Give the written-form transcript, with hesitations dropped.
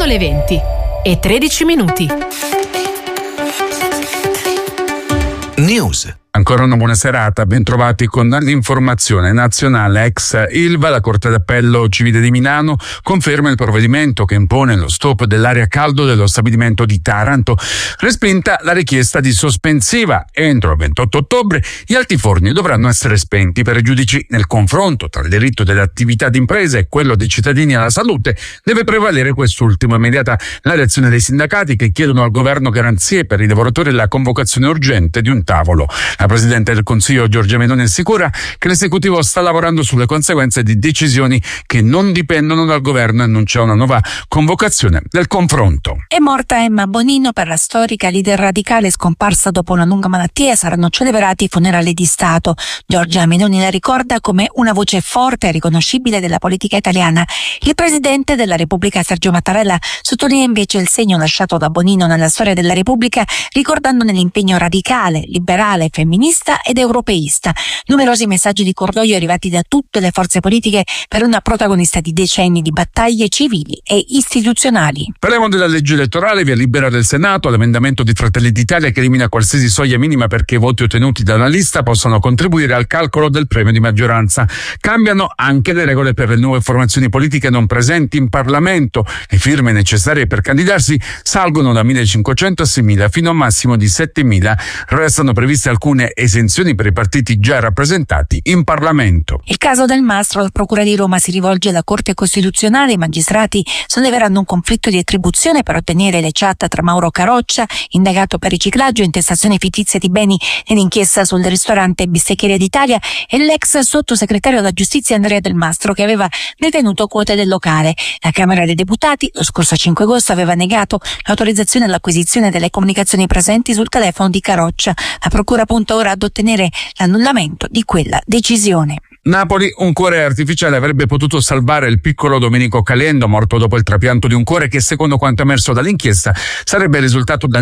le 20:13. News. Ancora una buona serata, ben trovati con l'informazione nazionale. Ex Ilva, la Corte d'Appello Civile di Milano conferma il provvedimento che impone lo stop dell'area a caldo dello stabilimento di Taranto. Respinta la richiesta di sospensiva. Entro il 28 ottobre gli altiforni dovranno essere spenti. Per i giudici, nel confronto tra il diritto delle attività d'impresa e quello dei cittadini alla salute deve prevalere quest'ultimo. Immediata la reazione dei sindacati che chiedono al governo garanzie per i lavoratori e la convocazione urgente di un tavolo. La Presidente del Consiglio Giorgia Meloni assicura che l'esecutivo sta lavorando sulle conseguenze di decisioni che non dipendono dal governo e annuncia una nuova convocazione del confronto. È morta Emma Bonino. Per la storica leader radicale scomparsa dopo una lunga malattia saranno celebrati i funerali di Stato. Giorgia Meloni la ricorda come una voce forte e riconoscibile della politica italiana. Il Presidente della Repubblica Sergio Mattarella sottolinea invece il segno lasciato da Bonino nella storia della Repubblica, ricordandone l'impegno radicale, liberale, femminista ed europeista. Numerosi messaggi di cordoglio arrivati da tutte le forze politiche per una protagonista di decenni di battaglie civili e istituzionali. Parliamo della legge elettorale, via libera del Senato, l'emendamento di Fratelli d'Italia che elimina qualsiasi soglia minima perché i voti ottenuti da una lista possano contribuire al calcolo del premio di maggioranza. Cambiano anche le regole per le nuove formazioni politiche non presenti in Parlamento. Le firme necessarie per candidarsi salgono da 1.500 a 6.000 fino a un massimo di 7.000. Restano previste alcune esenzioni per i partiti già rappresentati in Parlamento. Il caso del Mastro, la Procura di Roma si rivolge alla Corte Costituzionale. I magistrati solleveranno un conflitto di attribuzione per ottenere le chat tra Mauro Caroccia, indagato per riciclaggio e intestazione fittizia di beni nell'inchiesta sul ristorante Bisteccheria d'Italia, e l'ex sottosegretario alla giustizia Andrea Del Mastro, che aveva detenuto quote del locale. La Camera dei Deputati lo scorso 5 agosto aveva negato l'autorizzazione all'acquisizione delle comunicazioni presenti sul telefono di Caroccia. La Procura punta ora ad ottenere l'annullamento di quella decisione. Napoli, un cuore artificiale avrebbe potuto salvare il piccolo Domenico Calendo, morto dopo il trapianto di un cuore che, secondo quanto emerso dall'inchiesta, sarebbe risultato da